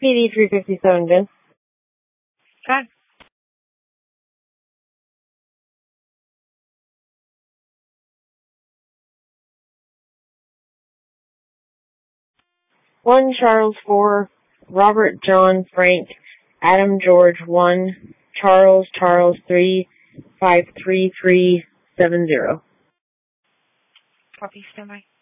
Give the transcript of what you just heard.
PD 357, Vince. Okay. 1 Charles 4, Robert John Frank, Adam George 1, Charles 3, 53370. Copy, standby.